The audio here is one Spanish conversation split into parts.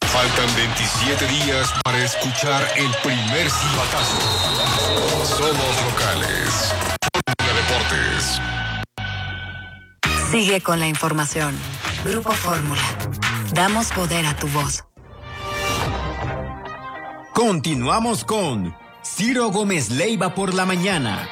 Faltan 27 días para escuchar el primer silbatazo. Somos locales. Deportes. Sigue con la información. Grupo Fórmula. Damos poder a tu voz. Continuamos con Ciro Gómez Leiva por la mañana.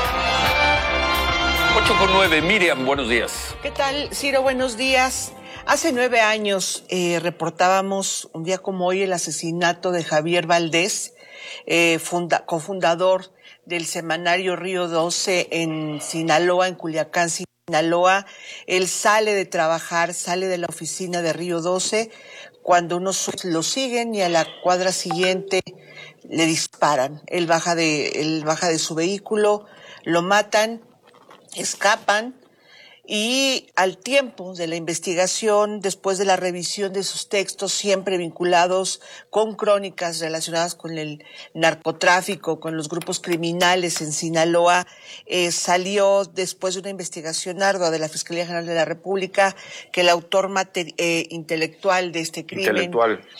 8:09, Miriam, buenos días. ¿Qué tal, Ciro? Buenos días. Hace 9 años reportábamos un día como hoy el asesinato de Javier Valdés, cofundador del semanario Río 12 en Sinaloa, en Culiacán, Sinaloa. Él sale de trabajar, sale de la oficina de Río 12, cuando unos lo siguen y a la cuadra siguiente le disparan. Él baja de su vehículo, lo matan, escapan. Y al tiempo de la investigación, después de la revisión de sus textos, siempre vinculados con crónicas relacionadas con el narcotráfico, con los grupos criminales en Sinaloa, salió después de una investigación ardua de la Fiscalía General de la República que el autor intelectual de este crimen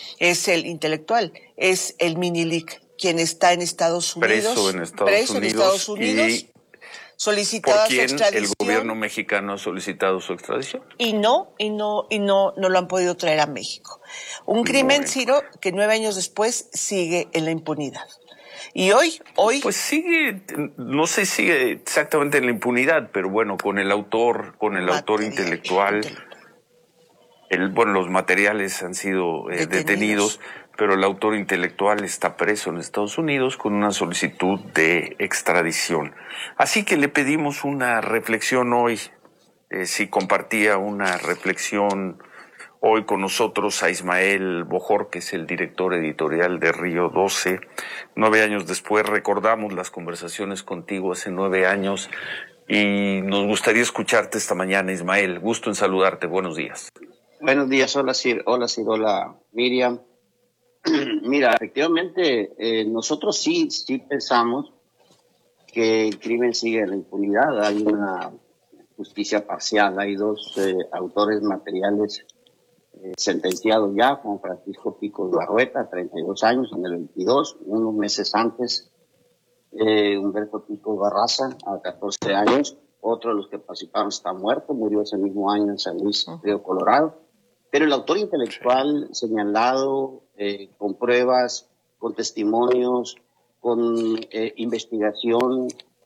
es el Minilic, quien está en Estados Unidos. Preso en Estados Unidos. Y solicitada ¿por quién su extradición? El gobierno mexicano ha solicitado su extradición. Y no lo han podido traer a México. Un crimen, Ciro, que 9 años después sigue en la impunidad. Y hoy... Pues sigue, no sé si sigue exactamente en la impunidad, pero bueno, con el autor intelectual, los materiales han sido detenidos, pero el autor intelectual está preso en Estados Unidos con una solicitud de extradición. Así que le pedimos una reflexión hoy, si compartía una reflexión hoy con nosotros a Ismael Bojor, que es el director editorial de Río 12. 9 años después recordamos las conversaciones contigo hace 9 años y nos gustaría escucharte esta mañana, Ismael. Gusto en saludarte. Buenos días. Buenos días. Hola, Sir. Hola, Miriam. Mira, efectivamente, nosotros sí pensamos que el crimen sigue en la impunidad. Hay una justicia parcial. Hay 2 autores materiales sentenciados ya, Juan Francisco Picos Barrueta, 32 años, en el 22, unos meses antes, Humberto Picos Barraza, a 14 años. Otro de los que participaron está muerto, murió ese mismo año en San Luis Río Colorado. Pero el autor intelectual señalado, con pruebas, con testimonios, con investigación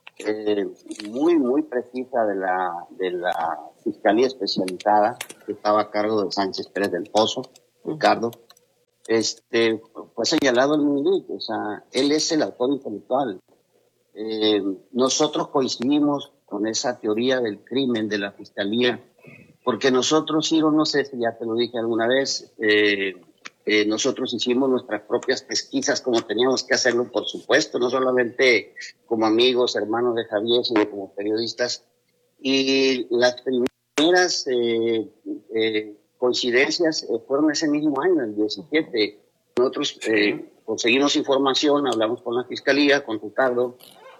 muy precisa de la Fiscalía Especializada, que estaba a cargo de Sánchez Pérez del Pozo, Ricardo, fue señalado el Minilic. O sea, él es el autor intelectual. Nosotros coincidimos con esa teoría del crimen de la Fiscalía, porque nosotros, Ciro, no sé si ya te lo dije alguna vez, nosotros hicimos nuestras propias pesquisas como teníamos que hacerlo, por supuesto, no solamente como amigos, hermanos de Javier, sino como periodistas. Y las primeras coincidencias fueron ese mismo año, el 17. Nosotros conseguimos información, hablamos con la Fiscalía, con Ricardo,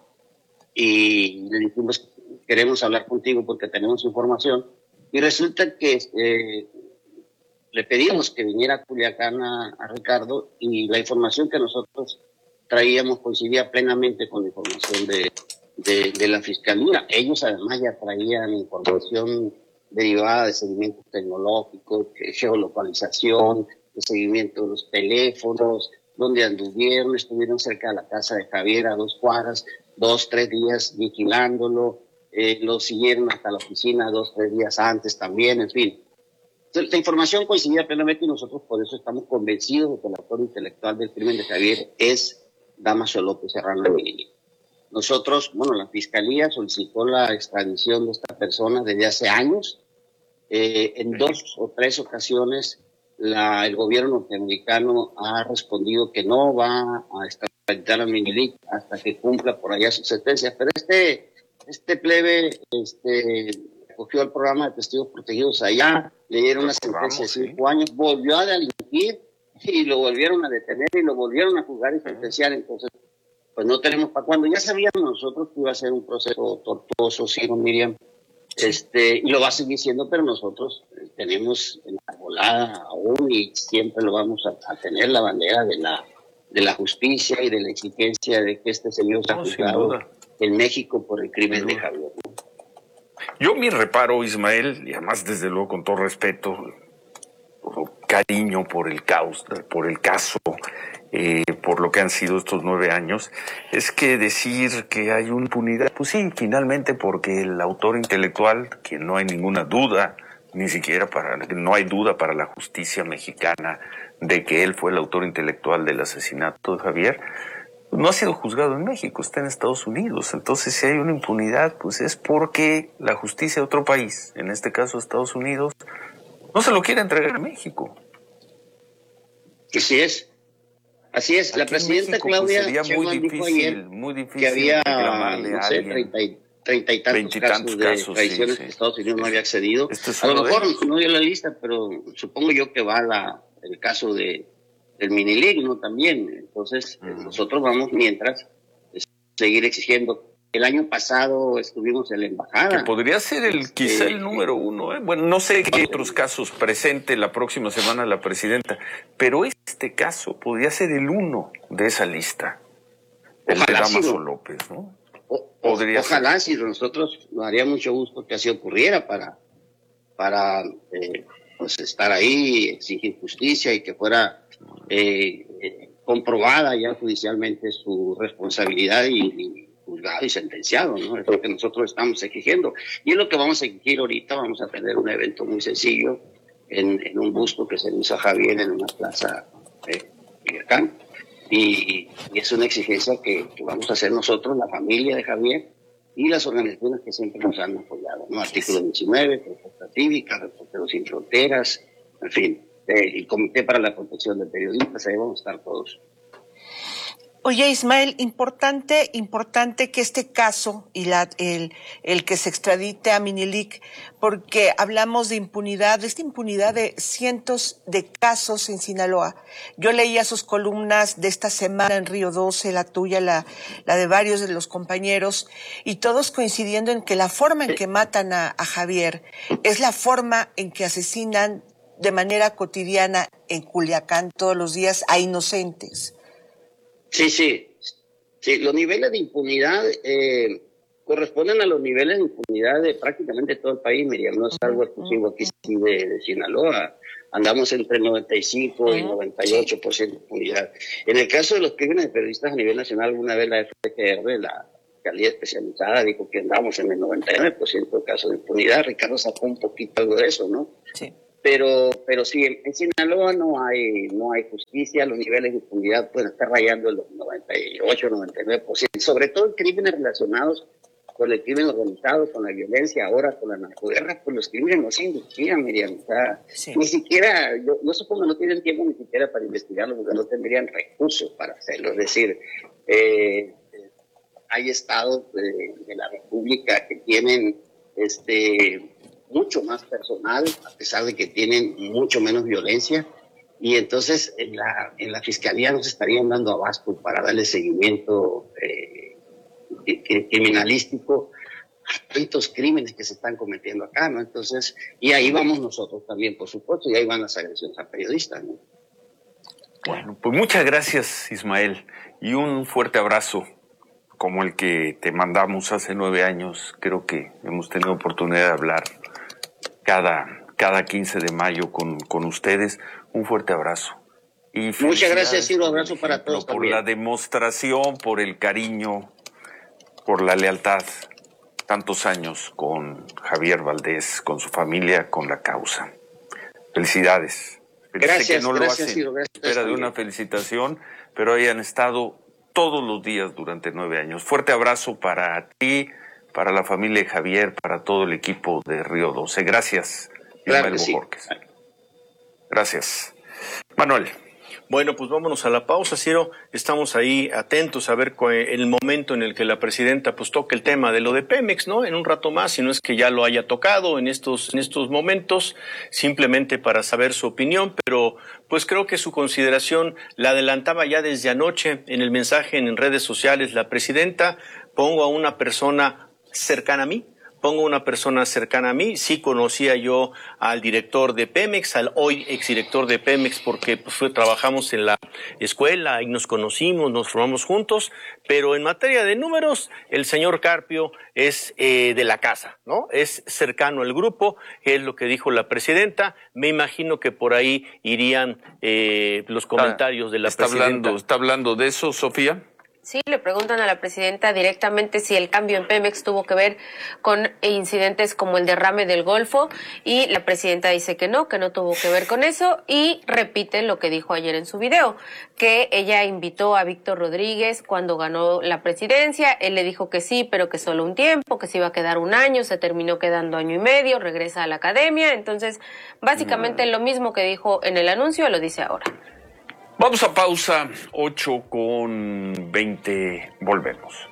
y le dijimos, queremos hablar contigo porque tenemos información. Y resulta que le pedimos que viniera a Culiacán a Ricardo, y la información que nosotros traíamos coincidía plenamente con la información de la Fiscalía. Ellos además ya traían información derivada de seguimiento tecnológico, de geolocalización, de seguimiento de los teléfonos, donde anduvieron, estuvieron cerca de la casa de Javier a 2 cuadras, 2-3 días vigilándolo. Lo siguieron hasta la oficina 2-3 días antes también, en fin. Entonces, la información coincidía plenamente, y nosotros por eso estamos convencidos de que el autor intelectual del crimen de Javier es Damaso López Serrano Minilic. Nosotros, la Fiscalía solicitó la extradición de esta persona desde hace años. En 2 o 3 ocasiones el gobierno norteamericano ha respondido que no va a extraditar a Minilic hasta que cumpla por allá su sentencia. Pero este plebe cogió el programa de testigos protegidos allá, le dieron una sentencia de 5 años, volvió a delinquir y lo volvieron a detener y lo volvieron a juzgar y sentenciar. Entonces, pues no tenemos para cuándo. Ya sabíamos nosotros que iba a ser un proceso tortuoso, sí, Miriam, Y lo va a seguir siendo, pero nosotros tenemos en la volada aún y siempre lo vamos a tener la bandera de la justicia y de la exigencia de que este señor sea juzgado en México por el crimen de Javier. Yo mi reparo, Ismael, y además desde luego con todo respeto, cariño por el caso, por lo que han sido estos 9 años, es que decir que hay una impunidad, pues sí, finalmente porque el autor intelectual, que no hay ninguna duda, ni siquiera no hay duda para la justicia mexicana de que él fue el autor intelectual del asesinato de Javier, no ha sido juzgado en México, está en Estados Unidos. Entonces, si hay una impunidad, pues es porque la justicia de otro país, en este caso Estados Unidos, no se lo quiere entregar a México. Así es. Así es. La presidenta México, Claudia pues, sería muy difícil que había, reclamarle a alguien. 30 y tantos casos de traiciones que Estados Unidos no había accedido. Es a lo mejor no dio la lista, pero supongo yo que va el caso del Miniligno también. Entonces, nosotros vamos mientras seguir exigiendo. El año pasado estuvimos en la embajada. Que podría ser quizá el número 1. Bueno, no sé qué otros casos presente la próxima semana la presidenta, pero este caso podría ser el 1 de esa lista. El de Dámaso López, ¿no? Ojalá, si nosotros nos haría mucho gusto que así ocurriera para pues estar ahí, exigir justicia y que fuera comprobada ya judicialmente su responsabilidad y juzgado y sentenciado, ¿no? Es lo que nosotros estamos exigiendo. Y es lo que vamos a exigir ahorita. Vamos a tener un evento muy sencillo en un busto que se le hizo a Javier en una plaza de Culiacán. Y es una exigencia que vamos a hacer nosotros, la familia de Javier y las organizaciones que siempre nos han apoyado, ¿no? Artículo 19, Protesta Cívica, Reporteros Sin Fronteras, en fin, el Comité para la Protección de Periodistas, ahí vamos a estar todos. Oye, Ismael, importante que este caso y el que se extradite a Minilig, porque hablamos de impunidad, esta impunidad de cientos de casos en Sinaloa. Yo leía sus columnas de esta semana en Río 12, la tuya, la de varios de los compañeros, y todos coincidiendo en que la forma en que matan a Javier es la forma en que asesinan de manera cotidiana en Culiacán todos los días a inocentes. Sí, los niveles de impunidad corresponden a los niveles de impunidad de prácticamente todo el país, Miriam, no es algo exclusivo aquí de Sinaloa. Andamos entre 95 y 98% de impunidad. En el caso de los crímenes de periodistas a nivel nacional, alguna vez la FGR, la Fiscalía Especializada, dijo que andamos en el 99% de casos de impunidad. Ricardo sacó un poquito algo de eso, ¿no? Sí. Pero sí, en Sinaloa no hay justicia, los niveles de impunidad pueden estar rayando en los 98, 99%, sobre todo en crímenes relacionados con el crimen organizado, con la violencia, ahora con la narcoguerra, pues los crímenes no se investigan, Miriam. O sea, ni siquiera, yo supongo que no tienen tiempo ni siquiera para investigarlo, porque no tendrían recursos para hacerlo. Es decir, hay estados de la República que tienen mucho más personal, a pesar de que tienen mucho menos violencia, y entonces en la fiscalía nos estarían dando abasto para darle seguimiento criminalístico a tantos crímenes que se están cometiendo acá, ¿no? Entonces, y ahí vamos nosotros también, por supuesto, y ahí van las agresiones a periodistas, ¿no? Bueno, pues muchas gracias, Ismael, y un fuerte abrazo como el que te mandamos hace 9 años. Creo que hemos tenido oportunidad de hablar cada 15 de mayo con ustedes. Un fuerte abrazo. Y muchas gracias, Ciro. Abrazo para todos por también. La demostración, por el cariño, por la lealtad. Tantos años con Javier Valdés, con su familia, con la causa. Felicidades. Gracias, que no gracias, lo hacen. Ciro. Gracias. Espera de una felicitación, pero hayan estado todos los días durante 9 años. Fuerte abrazo para ti, para la familia de Javier, para todo el equipo de Río 12. Gracias, claro sí. Gracias. Manuel. Bueno, pues vámonos a la pausa, Ciro. Estamos ahí atentos a ver el momento en el que la presidenta pues toque el tema de lo de Pemex, ¿no? En un rato más, si no es que ya lo haya tocado en estos momentos, simplemente para saber su opinión, pero pues creo que su consideración la adelantaba ya desde anoche en el mensaje en redes sociales. La presidenta: pongo a una persona cercana a mí pongo una persona cercana a mí. Sí conocía yo al director de Pemex, al hoy exdirector de Pemex, porque pues, trabajamos en la escuela y nos conocimos, nos formamos juntos, pero en materia de números, el señor Carpio es de la casa, ¿no? Es cercano al grupo, es lo que dijo la presidenta. Me imagino que por ahí irían los comentarios de la presidenta. ¿Está hablando de eso, Sofía? Sí, le preguntan a la presidenta directamente si el cambio en Pemex tuvo que ver con incidentes como el derrame del Golfo, y la presidenta dice que no tuvo que ver con eso, y repite lo que dijo ayer en su video, que ella invitó a Víctor Rodríguez cuando ganó la presidencia. Él le dijo que sí, pero que solo un tiempo, que se iba a quedar un año, se terminó quedando año y medio, regresa a la academia. Entonces, básicamente lo mismo que dijo en el anuncio lo dice ahora. Vamos a pausa, 8:20, volvemos.